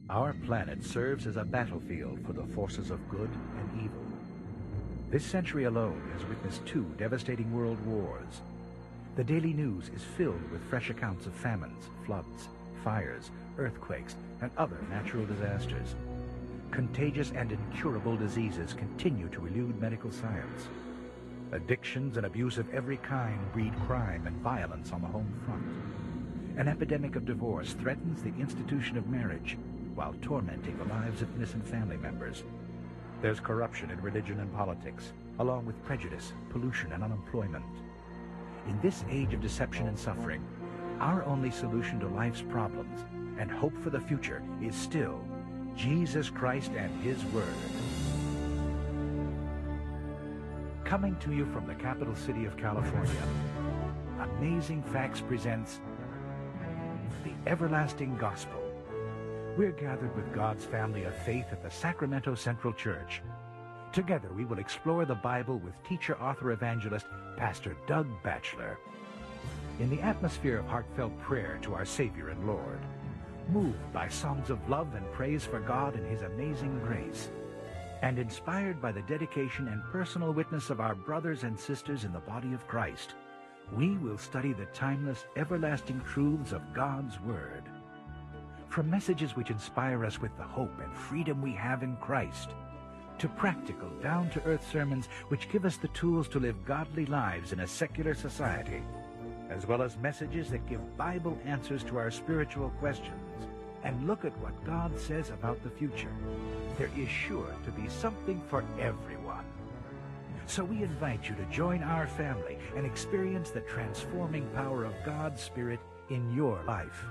Our planet serves as a battlefield for the forces of good and evil. This century alone has witnessed 2 devastating world wars. The daily news is filled with fresh accounts of famines, floods, fires, earthquakes, and other natural disasters. Contagious and incurable diseases continue to elude medical science. Addictions and abuse of every kind breed crime and violence on the home front. An epidemic of divorce threatens the institution of marriage while tormenting the lives of innocent family members. There's corruption in religion and politics, along with prejudice, pollution, and unemployment. In this age of deception and suffering, our only solution to life's problems and hope for the future is still Jesus Christ and His Word. Coming to you from the capital city of California, Amazing Facts presents The Everlasting Gospel. We're gathered with God's family of faith at the Sacramento Central Church. Together we will explore the Bible with teacher, author, evangelist, Pastor Doug Batchelor. In the atmosphere of heartfelt prayer to our Savior and Lord, moved by songs of love and praise for God and His amazing grace, and inspired by the dedication and personal witness of our brothers and sisters in the body of Christ, we will study the timeless, everlasting truths of God's Word. From messages which inspire us with the hope and freedom we have in Christ, to practical, down-to-earth sermons which give us the tools to live godly lives in a secular society, as well as messages that give Bible answers to our spiritual questions and look at what God says about the future, there is sure to be something for everyone. So we invite you to join our family and experience the transforming power of God's Spirit in your life.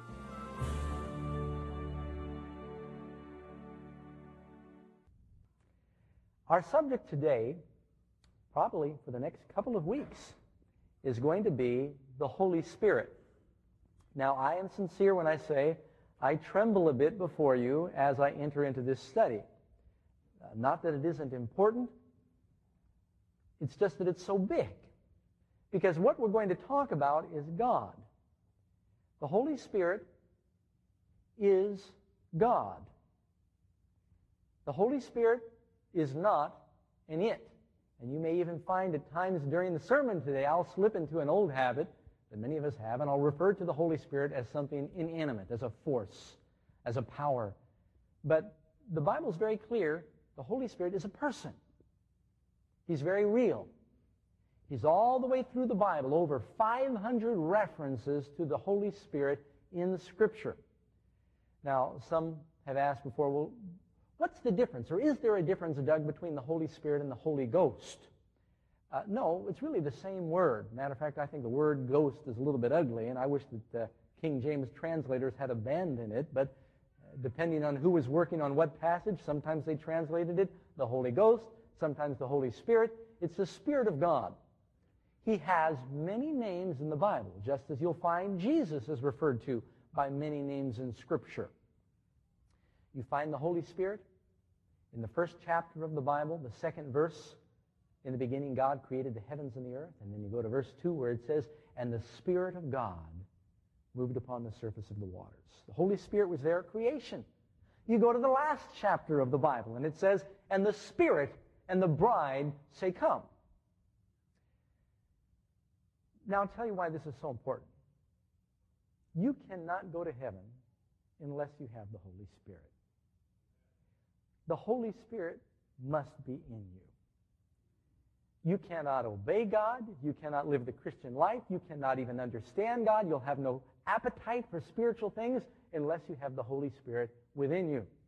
Our subject today, probably for the next couple of weeks, is going to be the Holy Spirit. Now, I am sincere when I say I tremble a bit before you as I enter into this study. Not that it isn't important, it's just that it's so big. Because what we're going to talk about is God. The Holy Spirit is God. The Holy Spirit is not an it. And you may even find at times during the sermon today, I'll slip into an old habit that many of us have, and I'll refer to the Holy Spirit as something inanimate, as a force, as a power. But the Bible is very clear. The Holy Spirit is a person. He's very real. He's all the way through the Bible, over 500 references to the Holy Spirit in the Scripture. Now, some have asked before, well, what's the difference? Or is there a difference, Doug, between the Holy Spirit and the Holy Ghost? No, it's really the same word. Matter of fact, I think the word ghost is a little bit ugly, and I wish that King James translators had abandoned it, but depending on who was working on what passage, sometimes they translated it the Holy Ghost, sometimes the Holy Spirit. It's the Spirit of God. He has many names in the Bible, just as you'll find Jesus is referred to by many names in Scripture. You find the Holy Spirit in the first chapter of the Bible, the second verse. In the beginning, God created the heavens and the earth. And then you go to verse 2 where it says, and the Spirit of God moved upon the surface of the waters. The Holy Spirit was there at creation. You go to the last chapter of the Bible, and it says, and the Spirit and the bride say, come. Now I'll tell you why this is so important. You cannot go to heaven unless you have the Holy Spirit. The Holy Spirit must be in you. You cannot obey God. You cannot live the Christian life. You cannot even understand God. You'll have no appetite for spiritual things unless you have the Holy Spirit within you.